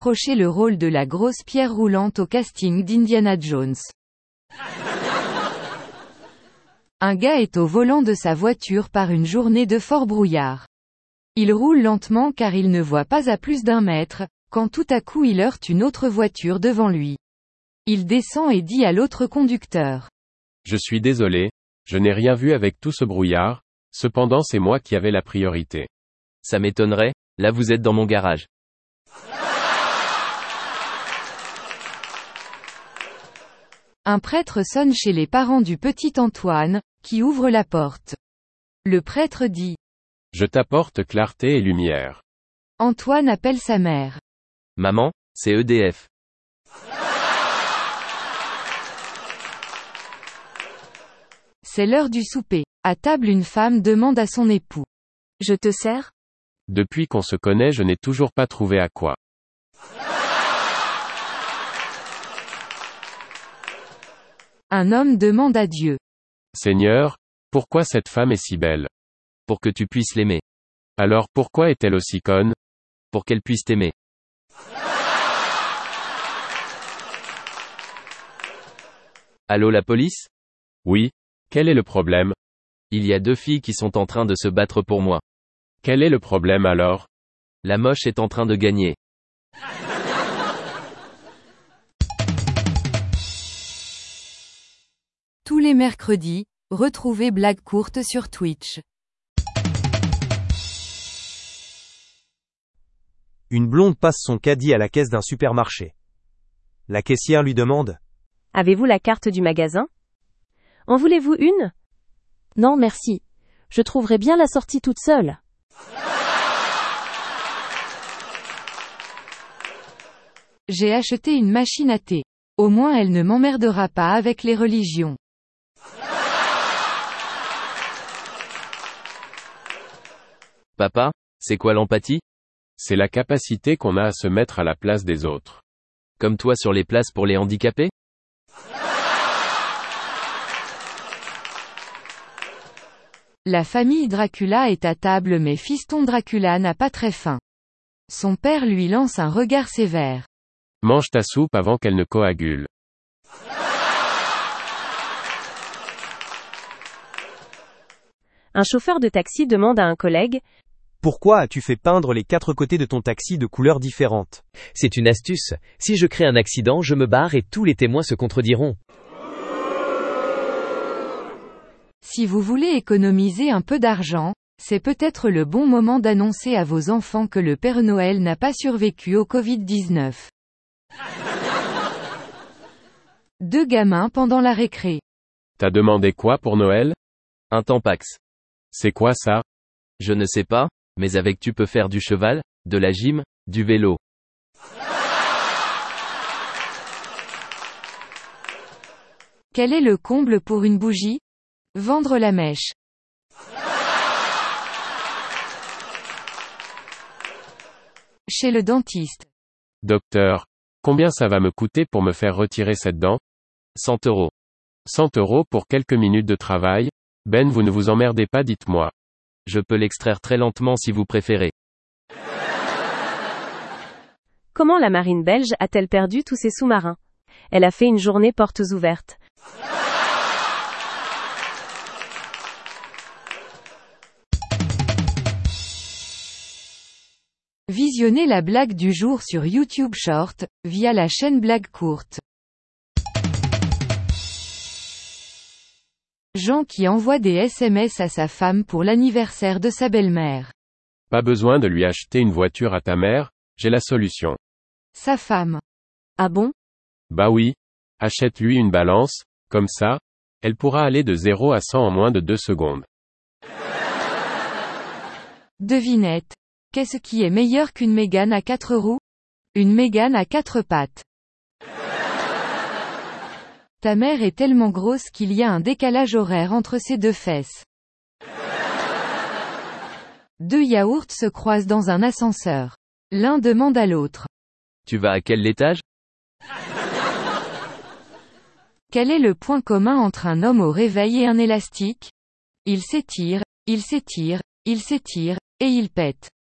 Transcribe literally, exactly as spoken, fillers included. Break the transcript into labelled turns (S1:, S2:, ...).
S1: décroché le rôle de la grosse pierre roulante au casting d'Indiana Jones. Un gars est au volant de sa voiture par une journée de fort brouillard. Il roule lentement car il ne voit pas à plus d'un mètre, quand tout à coup il heurte une autre voiture devant lui. Il descend et dit à l'autre conducteur.
S2: Je suis désolé, je n'ai rien vu avec tout ce brouillard, cependant c'est moi qui avais la priorité.
S3: Ça m'étonnerait, là vous êtes dans mon garage.
S1: Un prêtre sonne chez les parents du petit Antoine, qui ouvre la porte. Le prêtre dit.
S2: Je t'apporte clarté et lumière.
S1: Antoine appelle sa mère.
S3: Maman, c'est E D F.
S1: C'est l'heure du souper. À table une femme demande à son époux. Je te sers ?
S2: Depuis qu'on se connaît je n'ai toujours pas trouvé à quoi.
S1: Un homme demande à Dieu.
S2: Seigneur, pourquoi cette femme est si belle ?
S3: Pour que tu puisses l'aimer.
S2: Alors pourquoi est-elle aussi conne ?
S3: Pour qu'elle puisse t'aimer. Allô la police ?
S2: Oui. Quel est le problème ?
S3: Il y a deux filles qui sont en train de se battre pour moi.
S2: Quel est le problème alors ?
S3: La moche est en train de gagner.
S1: Tous les mercredis, retrouvez Blague courte sur Twitch.
S4: Une blonde passe son caddie à la caisse d'un supermarché. La caissière lui demande.
S5: Avez-vous la carte du magasin ? En voulez-vous une ? Non merci. Je trouverai bien la sortie toute seule.
S1: J'ai acheté une machine à thé. Au moins elle ne m'emmerdera pas avec les religions.
S3: Papa, c'est quoi l'empathie ?
S2: C'est la capacité qu'on a à se mettre à la place des autres.
S3: Comme toi sur les places pour les handicapés ?
S1: La famille Dracula est à table mais fiston Dracula n'a pas très faim. Son père lui lance un regard sévère.
S2: Mange ta soupe avant qu'elle ne coagule.
S5: Un chauffeur de taxi demande à un collègue.
S4: Pourquoi as-tu fait peindre les quatre côtés de ton taxi de couleurs différentes ?
S6: C'est une astuce. Si je crée un accident, je me barre et tous les témoins se contrediront.
S1: Si vous voulez économiser un peu d'argent, c'est peut-être le bon moment d'annoncer à vos enfants que le Père Noël n'a pas survécu au covid dix-neuf. Deux gamins pendant la récré.
S2: T'as demandé quoi pour Noël ?
S3: Un Tampax.
S2: C'est quoi ça ?
S3: Je ne sais pas, mais avec tu peux faire du cheval, de la gym, du vélo.
S1: Quel est le comble pour une bougie ? Vendre la mèche. Chez le dentiste.
S2: Docteur, combien ça va me coûter pour me faire retirer cette dent ?
S3: cent euros.
S2: cent euros pour quelques minutes de travail ? Ben vous ne vous emmerdez pas dites-moi.
S3: Je peux l'extraire très lentement si vous préférez.
S5: Comment la marine belge a-t-elle perdu tous ses sous-marins ? Elle a fait une journée portes ouvertes.
S1: Visionnez la blague du jour sur YouTube Short, via la chaîne Blague courte. Jean qui envoie des S M S à sa femme pour l'anniversaire de sa belle-mère.
S2: Pas besoin de lui acheter une voiture à ta mère, j'ai la solution.
S1: Sa femme. Ah bon ?
S2: Bah oui. Achète-lui une balance, comme ça, elle pourra aller de zéro à cent en moins de deux secondes.
S1: Devinette. Qu'est-ce qui est meilleur qu'une Mégane à quatre roues ? Une Mégane à quatre pattes. Ta mère est tellement grosse qu'il y a un décalage horaire entre ses deux fesses. Deux yaourts se croisent dans un ascenseur. L'un demande à l'autre.
S3: Tu vas à quel étage ?
S1: Quel est le point commun entre un homme au réveil et un élastique ? Il s'étire, il s'étire, il s'étire, et il pète.